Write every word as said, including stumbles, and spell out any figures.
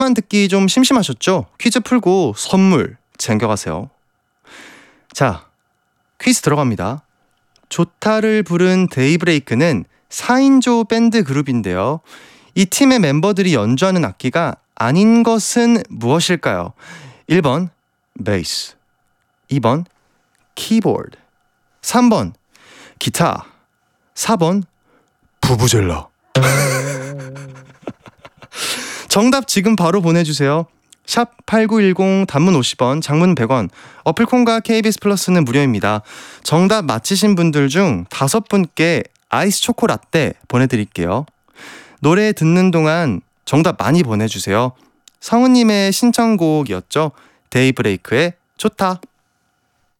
만 듣기 좀 심심하셨죠? 퀴즈 풀고 선물 챙겨가세요. 자, 퀴즈 들어갑니다. 좋다를 부른 데이브레이크는 사 인조 밴드 그룹인데요. 이 팀의 멤버들이 연주하는 악기가 아닌 것은 무엇일까요? 일 번 베이스, 이 번 키보드, 삼 번 기타, 사 번 부부젤라. 정답 지금 바로 보내주세요. 샵 팔구일공, 단문 오십 원, 장문 백 원, 어플콘과 케이비에스 플러스는 무료입니다. 정답 맞히신 분들 중 다섯 분께 아이스 초코 라떼 보내드릴게요. 노래 듣는 동안 정답 많이 보내주세요. 성우님의 신청곡이었죠. 데이브레이크의 좋다.